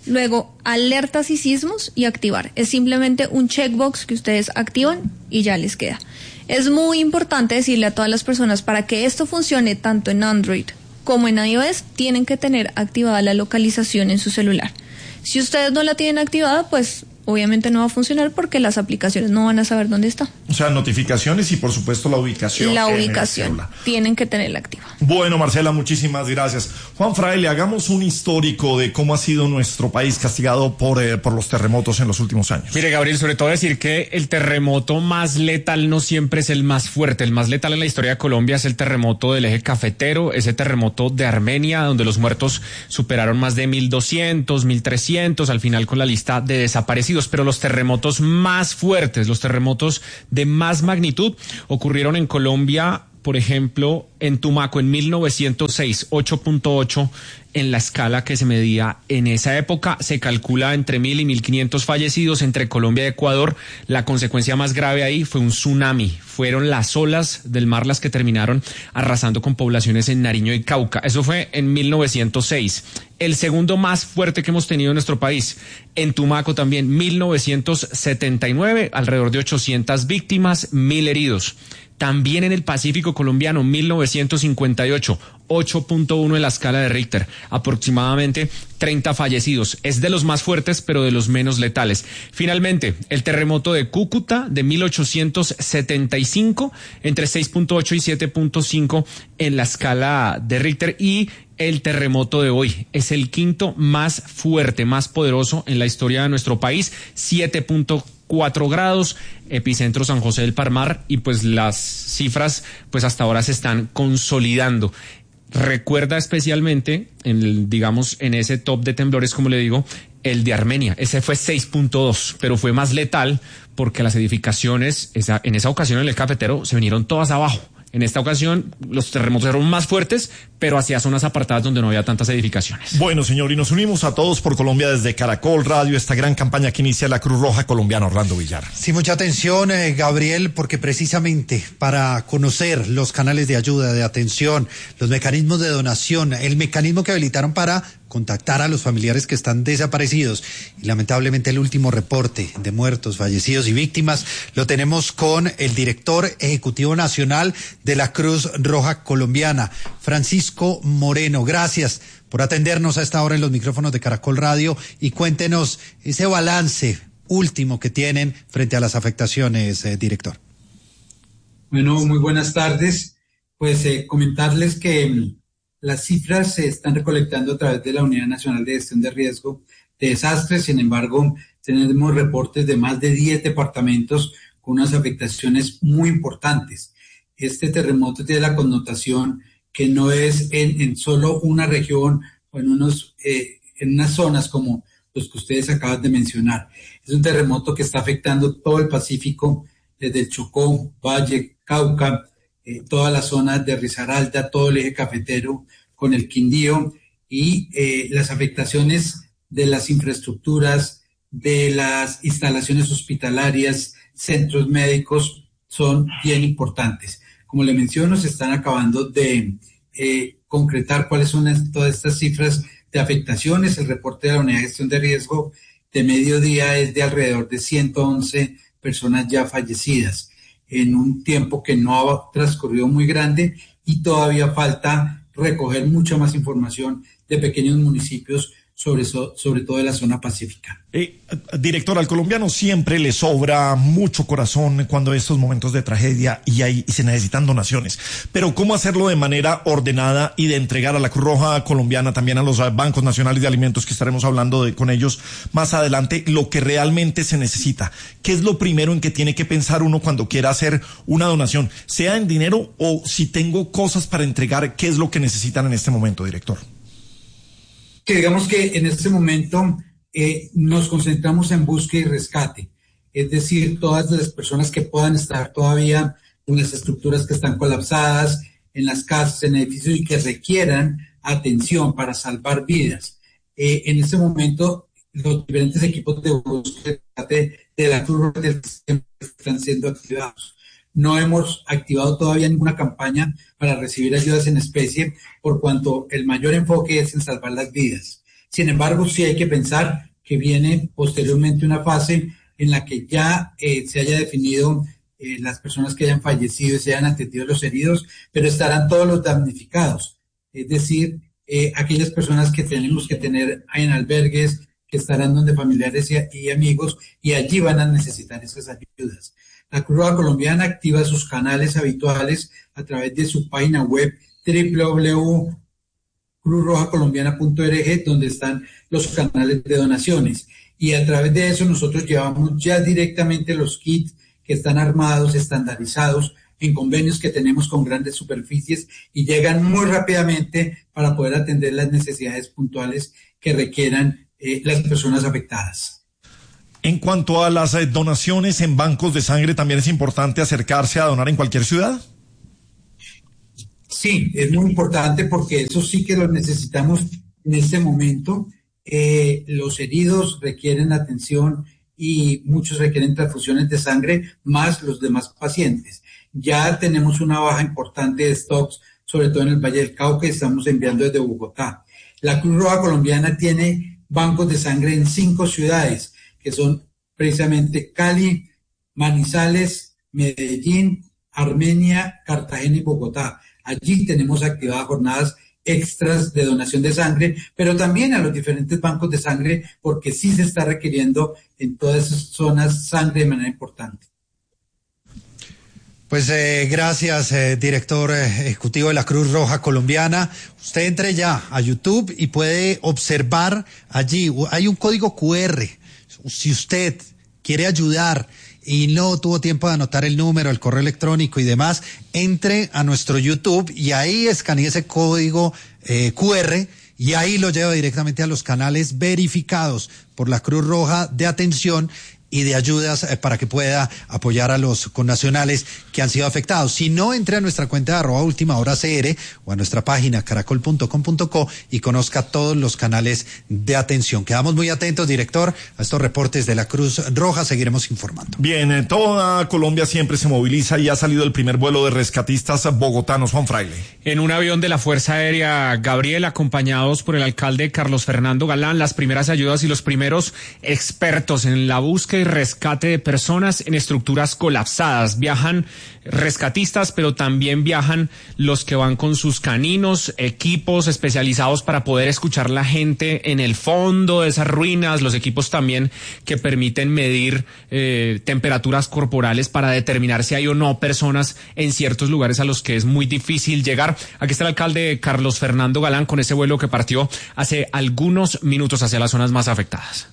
luego alertas y sismos y activar. Es simplemente un checkbox que ustedes activan y ya les queda. Es muy importante decirle a todas las personas, para que esto funcione tanto en Android como en iOS, tienen que tener activada la localización en su celular. Si ustedes no la tienen activada, pues obviamente no va a funcionar porque las aplicaciones no van a saber dónde está. O sea, notificaciones y por supuesto la ubicación. La ubicación, tienen que tenerla activa. Bueno, Marcela, muchísimas gracias. Juan Fraile, hagamos un histórico de cómo ha sido nuestro país castigado por, eh, por los terremotos en los últimos años. Mire, Gabriel, sobre todo decir que el terremoto más letal no siempre es el más fuerte. El más letal en la historia de Colombia es el terremoto del eje cafetero, ese terremoto de Armenia, donde los muertos superaron más de mil doscientos, mil trescientos, al final con la lista de desaparecidos. Pero los terremotos más fuertes, los terremotos de más magnitud, ocurrieron en Colombia, por ejemplo, en Tumaco en mil novecientos seis, ocho punto ocho en la escala que se medía en esa época. Se calcula entre mil y mil quinientos fallecidos entre Colombia y Ecuador. La consecuencia más grave ahí fue un tsunami. Fueron las olas del mar las que terminaron arrasando con poblaciones en Nariño y Cauca. Eso fue en mil novecientos seis. El segundo más fuerte que hemos tenido en nuestro país, en Tumaco también, mil novecientos setenta y nueve, alrededor de ochocientas víctimas, mil heridos. También en el Pacífico colombiano, mil novecientos cincuenta y ocho, ocho punto uno en la escala de Richter, aproximadamente treinta fallecidos. Es de los más fuertes, pero de los menos letales. Finalmente, el terremoto de Cúcuta de mil ochocientos setenta y cinco, entre seis punto ocho y siete punto cinco en la escala de Richter. Y el terremoto de hoy es el quinto más fuerte, más poderoso en la historia de nuestro país, siete punto cuatro grados, epicentro San José del Palmar, y pues las cifras pues hasta ahora se están consolidando. Recuerda especialmente, en el, digamos, en ese top de temblores, como le digo, el de Armenia. Ese fue seis punto dos, pero fue más letal porque las edificaciones, esa, en esa ocasión en el cafetero, se vinieron todas abajo. En esta ocasión los terremotos eran más fuertes, pero hacia zonas apartadas donde no había tantas edificaciones. Bueno, señor, y nos unimos a Todos por Colombia desde Caracol Radio, esta gran campaña que inicia la Cruz Roja Colombiana. Orlando Villar. Sí, mucha atención, eh, Gabriel, porque precisamente para conocer los canales de ayuda, de atención, los mecanismos de donación, el mecanismo que habilitaron para contactar a los familiares que están desaparecidos, y lamentablemente el último reporte de muertos, fallecidos y víctimas lo tenemos con el director ejecutivo nacional de la Cruz Roja Colombiana, Francisco Moreno. Gracias por atendernos a esta hora en los micrófonos de Caracol Radio, y cuéntenos ese balance último que tienen frente a las afectaciones, eh, director. Bueno, muy buenas tardes. Pues eh, comentarles que mm, las cifras se están recolectando a través de la Unidad Nacional de Gestión de Riesgo de Desastres. Sin embargo, tenemos reportes de más de diez departamentos con unas afectaciones muy importantes. Este terremoto tiene la connotación que no es en, en solo una región o en, unos, eh, en unas zonas como los que ustedes acaban de mencionar. Es un terremoto que está afectando todo el Pacífico, desde el Chocó, Valle, Cauca, eh, toda la zona de Risaralda, todo el eje cafetero con el Quindío, y eh, las afectaciones de las infraestructuras, de las instalaciones hospitalarias, centros médicos, son bien importantes. Como le menciono, se están acabando de eh, concretar cuáles son es, todas estas cifras de afectaciones. El reporte de la Unidad de Gestión de Riesgo de mediodía es de alrededor de ciento once personas ya fallecidas, en un tiempo que no ha transcurrido muy grande, y todavía falta recoger mucha más información de pequeños municipios, sobre, so, sobre todo de la zona pacífica. Eh, director, al colombiano siempre le sobra mucho corazón cuando hay estos momentos de tragedia y, hay, y se necesitan donaciones. Pero ¿cómo hacerlo de manera ordenada y de entregar a la Cruz Roja Colombiana, también a los bancos nacionales de alimentos, que estaremos hablando de, con ellos más adelante, lo que realmente se necesita? ¿Qué es lo primero en que tiene que pensar uno cuando quiera hacer una donación? Sea en dinero o si tengo cosas para entregar, ¿qué es lo que necesitan en este momento, director? Que digamos que en este momento eh, nos concentramos en búsqueda y rescate, es decir, todas las personas que puedan estar todavía en las estructuras que están colapsadas, en las casas, en edificios, y que requieran atención para salvar vidas. Eh, en este momento, los diferentes equipos de búsqueda y rescate de la Cruz Roja están siendo activados. No hemos activado todavía ninguna campaña para recibir ayudas en especie, por cuanto el mayor enfoque es en salvar las vidas. Sin embargo, sí hay que pensar que viene posteriormente una fase en la que ya eh, se haya definido eh, las personas que hayan fallecido y se hayan atendido los heridos, pero estarán todos los damnificados, es decir, eh, aquellas personas que tenemos que tener en albergues, que estarán donde familiares y, y amigos, y allí van a necesitar esas ayudas. La Cruz Roja Colombiana activa sus canales habituales a través de su página web doble u doble u doble u punto cruz roja colombiana punto org, donde están los canales de donaciones. Y a través de eso nosotros llevamos ya directamente los kits que están armados, estandarizados, en convenios que tenemos con grandes superficies y llegan muy rápidamente para poder atender las necesidades puntuales que requieran eh, las personas afectadas. En cuanto a las eh, donaciones en bancos de sangre, ¿también es importante acercarse a donar en cualquier ciudad? Sí, es muy importante porque eso sí que lo necesitamos en este momento. Eh, los heridos requieren atención y muchos requieren transfusiones de sangre, más los demás pacientes. Ya tenemos una baja importante de stocks, sobre todo en el Valle del Cauca, y estamos enviando desde Bogotá. La Cruz Roja Colombiana tiene bancos de sangre en cinco ciudades, que son precisamente Cali, Manizales, Medellín, Armenia, Cartagena y Bogotá. Allí tenemos activadas jornadas extras de donación de sangre, pero también a los diferentes bancos de sangre, porque sí se está requiriendo en todas esas zonas sangre de manera importante. Pues eh, gracias, eh, director eh, ejecutivo de la Cruz Roja Colombiana. Usted entre ya a YouTube y puede observar allí, hay un código cu erre. Si usted quiere ayudar y no tuvo tiempo de anotar el número, el correo electrónico y demás, entre a nuestro YouTube y ahí escanee ese código eh, cu erre y ahí lo lleva directamente a los canales verificados por la Cruz Roja de atención y de ayudas eh, para que pueda apoyar a los connacionales que han sido afectados. Si no, entre a nuestra cuenta de arroba última hora cr o a nuestra página caracol punto com punto co y conozca todos los canales de atención. Quedamos muy atentos, director, a estos reportes de la Cruz Roja. Seguiremos informando. Bien, eh, toda Colombia siempre se moviliza y ha salido el primer vuelo de rescatistas bogotanos. Juan Fraile. En un avión de la Fuerza Aérea Gabriel, acompañados por el alcalde Carlos Fernando Galán, las primeras ayudas y los primeros expertos en la búsqueda y rescate de personas en estructuras colapsadas. Viajan rescatistas, pero también viajan los que van con sus caninos, equipos especializados para poder escuchar la gente en el fondo de esas ruinas, los equipos también que permiten medir eh, temperaturas corporales para determinar si hay o no personas en ciertos lugares a los que es muy difícil llegar. Aquí está el alcalde Carlos Fernando Galán con ese vuelo que partió hace algunos minutos hacia las zonas más afectadas.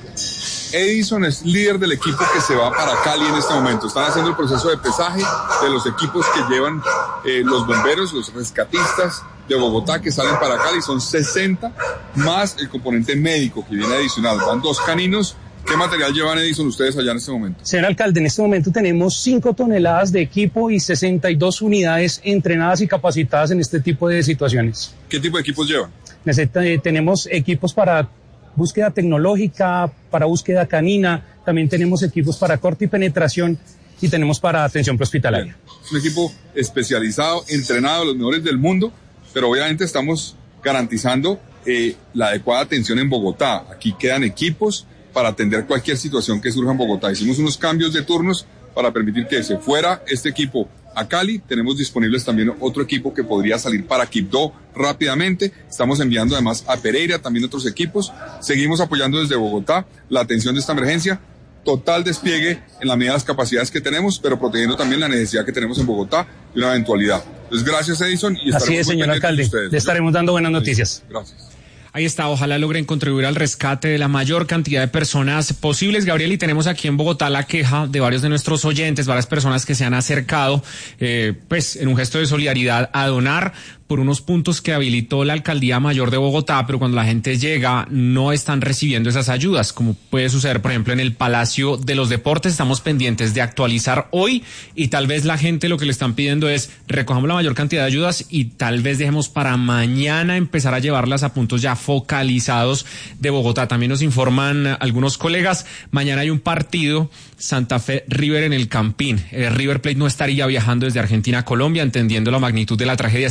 Edison es líder del equipo que se va para Cali en este momento. Están haciendo el proceso de pesaje de los equipos que llevan eh, los bomberos, los rescatistas de Bogotá que salen para Cali. Son sesenta más el componente médico que viene adicional. Van dos caninos. ¿Qué material llevan, Edison, ustedes allá en este momento? Señor alcalde, en este momento tenemos cinco toneladas de equipo y sesenta y dos unidades entrenadas y capacitadas en este tipo de situaciones. ¿Qué tipo de equipos llevan? Tenemos equipos para búsqueda tecnológica, para búsqueda canina, también tenemos equipos para corte y penetración y tenemos para atención prehospitalaria. Es un equipo especializado, entrenado, los mejores del mundo, pero obviamente estamos garantizando eh, la adecuada atención en Bogotá. Aquí quedan equipos para atender cualquier situación que surja en Bogotá. Hicimos unos cambios de turnos para permitir que se fuera este equipo a Cali. Tenemos disponibles también otro equipo que podría salir para Quibdó rápidamente. Estamos enviando además a Pereira también otros equipos. Seguimos apoyando desde Bogotá la atención de esta emergencia. Total despliegue en la medida de las capacidades que tenemos, pero protegiendo también la necesidad que tenemos en Bogotá y una eventualidad. Entonces, gracias, Edison. Y así es, señor alcalde. Le estaremos dando buenas noticias. Gracias. Ahí está, ojalá logren contribuir al rescate de la mayor cantidad de personas posibles, Gabriel, y tenemos aquí en Bogotá la queja de varios de nuestros oyentes, varias personas que se han acercado, eh, pues, en un gesto de solidaridad a donar por unos puntos que habilitó la Alcaldía Mayor de Bogotá, pero cuando la gente llega no están recibiendo esas ayudas, como puede suceder, por ejemplo, en el Palacio de los Deportes. Estamos pendientes de actualizar hoy y tal vez la gente lo que le están pidiendo es recojamos la mayor cantidad de ayudas y tal vez dejemos para mañana empezar a llevarlas a puntos ya focalizados de Bogotá. También nos informan algunos colegas, mañana hay un partido Santa Fe River en el Campín. El River Plate no estaría viajando desde Argentina a Colombia, entendiendo la magnitud de la tragedia. Ese partido también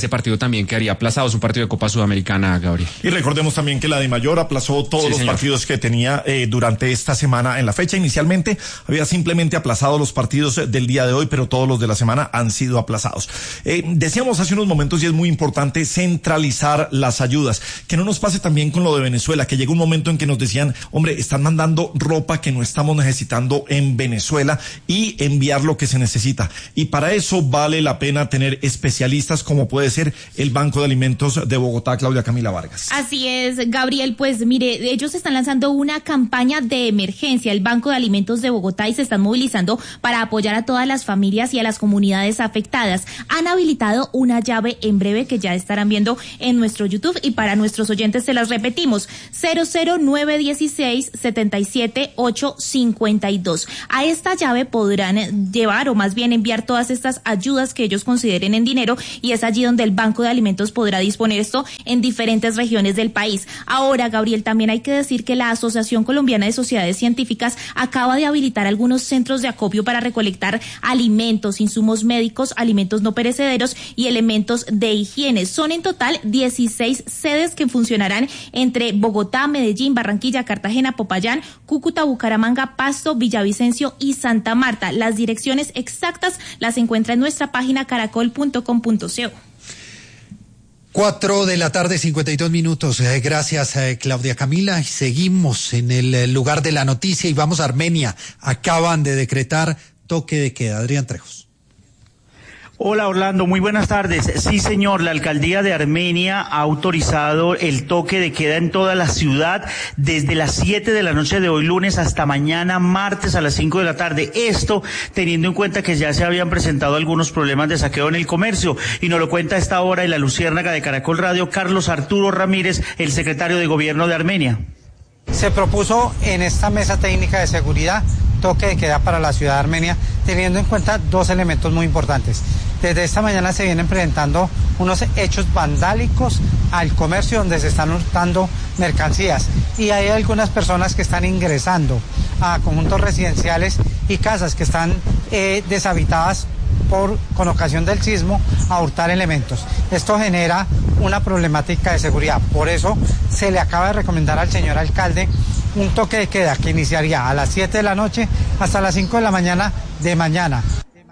también quedaría aplazado. Es un partido de Copa Sudamericana, Gabriel. Y recordemos también que la DIMAYOR aplazó todos sí, los señor. partidos que tenía eh, durante esta semana en la fecha. Inicialmente había simplemente aplazado los partidos del día de hoy, pero todos los de la semana han sido aplazados. Eh, decíamos hace unos momentos, y es muy importante centralizar las ayudas. Que no nos pase también con lo de Venezuela, que llega un momento en que nos decían, hombre, están mandando ropa que no estamos necesitando en Venezuela, y enviar lo que se necesita. Y para eso vale la pena tener especialistas como puede ser el Banco de Alimentos de Bogotá, Claudia Camila Vargas. Así es, Gabriel, pues mire, ellos están lanzando una campaña de emergencia, el Banco de Alimentos de Bogotá, y se están movilizando para apoyar a todas las familias y a las comunidades afectadas. Han habilitado una llave en breve que ya estarán viendo en nuestro YouTube, y para nuestros oyentes se las repetimos, cero cero nueve uno seis siete siete ocho cinco dos. A esta llave podrán llevar, o más bien enviar, todas estas ayudas que ellos consideren en dinero, y es allí donde el Banco de Alimentos podrá disponer esto en diferentes regiones del país. Ahora, Gabriel, también hay que decir que la Asociación Colombiana de Sociedades Científicas acaba de habilitar algunos centros de acopio para recolectar alimentos, insumos médicos, alimentos no perecederos y elementos de higiene. Son en total dieciséis sedes que funcionarán entre Bogotá, Medellín, Barranquilla, Cartagena, Popayán, Cúcuta, Bucaramanga, Pasto, Villavicencio y Santa Marta. Las direcciones exactas las encuentra en nuestra página caracol punto com punto co. Cuatro de la tarde, cincuenta y dos minutos. Eh, gracias, eh, Claudia Camila. Seguimos en el eh, lugar de la noticia y vamos a Armenia. Acaban de decretar toque de queda. Adrián Trejos. Hola Orlando, muy buenas tardes. Sí señor, la alcaldía de Armenia ha autorizado el toque de queda en toda la ciudad desde las siete de la noche de hoy lunes hasta mañana martes a las cinco de la tarde. Esto teniendo en cuenta que ya se habían presentado algunos problemas de saqueo en el comercio, y nos lo cuenta a esta hora en la Luciérnaga de Caracol Radio Carlos Arturo Ramírez, el secretario de Gobierno de Armenia. Se propuso en esta mesa técnica de seguridad toque de queda para la ciudad de Armenia, teniendo en cuenta dos elementos muy importantes. Desde esta mañana se vienen presentando unos hechos vandálicos al comercio donde se están hurtando mercancías, y hay algunas personas que están ingresando a conjuntos residenciales y casas que están eh, deshabitadas por, con ocasión del sismo, a hurtar elementos. Esto genera una problemática de seguridad. Por eso se le acaba de recomendar al señor alcalde un toque de queda que iniciaría a las siete de la noche hasta las cinco de la mañana de mañana.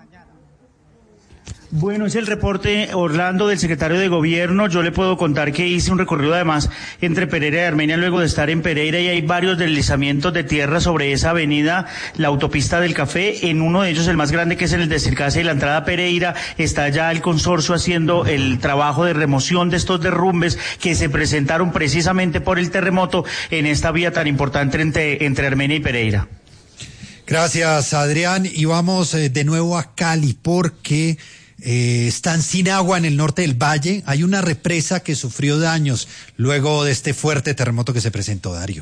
Bueno, es el reporte, Orlando, del secretario de Gobierno. Yo le puedo contar que hice un recorrido además entre Pereira y Armenia luego de estar en Pereira, y hay varios deslizamientos de tierra sobre esa avenida, la autopista del Café. En uno de ellos, el más grande, que es en el de Circasa y la entrada a Pereira, está ya el consorcio haciendo el trabajo de remoción de estos derrumbes que se presentaron precisamente por el terremoto en esta vía tan importante entre, entre Armenia y Pereira. Gracias, Adrián. Y vamos eh, de nuevo a Cali, porque Eh, están sin agua en el norte del valle. Hay una represa que sufrió daños luego de este fuerte terremoto que se presentó, Darío.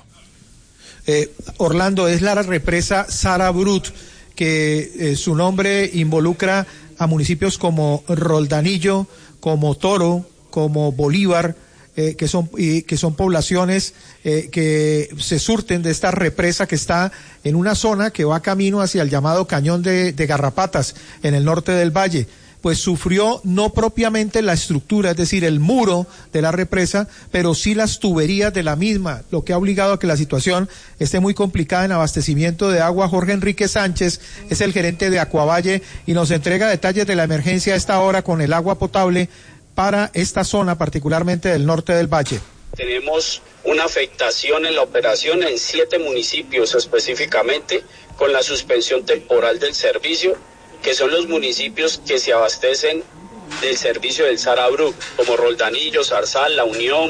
Eh, Orlando, es la represa Sara Brut, que eh, su nombre involucra a municipios como Roldanillo, como Toro, como Bolívar, eh, que son y, que son poblaciones eh, que se surten de esta represa que está en una zona que va camino hacia el llamado Cañón de, de Garrapatas, en el norte del valle. Pues sufrió no propiamente la estructura, es decir, el muro de la represa, pero sí las tuberías de la misma, lo que ha obligado a que la situación esté muy complicada en abastecimiento de agua. Jorge Enrique Sánchez es el gerente de Acuavalle y nos entrega detalles de la emergencia a esta hora con el agua potable para esta zona, particularmente del norte del valle. Tenemos una afectación en la operación en siete municipios específicamente, con la suspensión temporal del servicio, que son los municipios que se abastecen del servicio del Sara Brut, como Roldanillo, Zarzal, La Unión,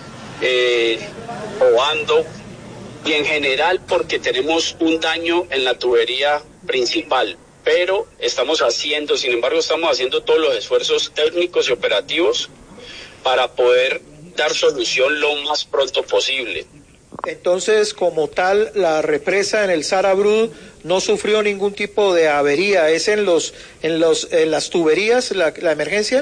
eh, Obando, y en general porque tenemos un daño en la tubería principal, pero estamos haciendo, sin embargo, estamos haciendo todos los esfuerzos técnicos y operativos para poder dar solución lo más pronto posible. Entonces, como tal, la represa en el Sara Brut no sufrió ningún tipo de avería. ¿Es en los en los en las tuberías la, la emergencia?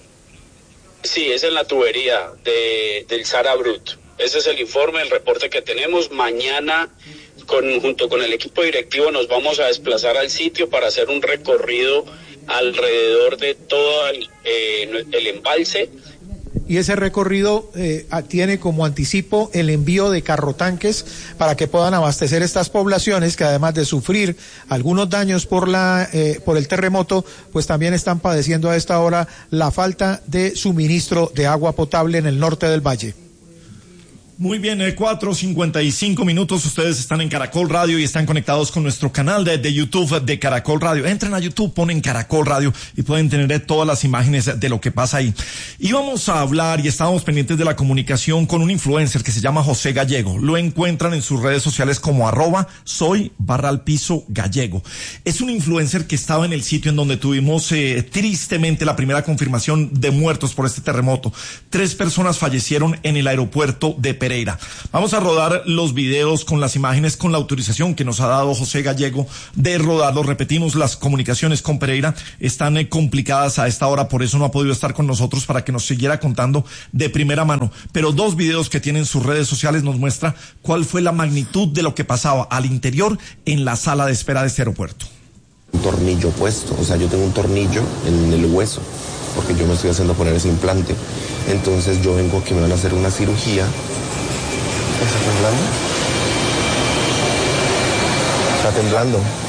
Sí, es en la tubería de del Sara Brut. Ese es el informe, el reporte que tenemos. Mañana, con, junto con el equipo directivo, nos vamos a desplazar al sitio para hacer un recorrido alrededor de todo el, eh, el embalse, y ese recorrido eh, tiene como anticipo el envío de carrotanques para que puedan abastecer estas poblaciones que además de sufrir algunos daños por la eh, por el terremoto, pues también están padeciendo a esta hora la falta de suministro de agua potable en el norte del valle. Muy bien, eh, cuatro cincuenta y cinco minutos, ustedes están en Caracol Radio y están conectados con nuestro canal de, de YouTube de Caracol Radio. Entren a YouTube, ponen Caracol Radio y pueden tener eh, todas las imágenes de lo que pasa ahí. Y vamos a hablar y estábamos pendientes de la comunicación con un influencer que se llama José Gallego. Lo encuentran en sus redes sociales como arroba soy barra al piso gallego. Es un influencer que estaba en el sitio en donde tuvimos eh, tristemente la primera confirmación de muertos por este terremoto. Tres personas fallecieron en el aeropuerto de Pereira. Vamos a rodar los videos con las imágenes, con la autorización que nos ha dado José Gallego de rodarlos. Repetimos, las comunicaciones con Pereira están eh, complicadas a esta hora, por eso no ha podido estar con nosotros para que nos siguiera contando de primera mano. Pero dos videos que tienen sus redes sociales nos muestra cuál fue la magnitud de lo que pasaba al interior en la sala de espera de este aeropuerto. Un tornillo puesto, o sea, yo tengo un tornillo en el hueso, porque yo me estoy haciendo poner ese implante. Entonces yo vengo que me van a hacer una cirugía. ¿Está temblando? Está temblando.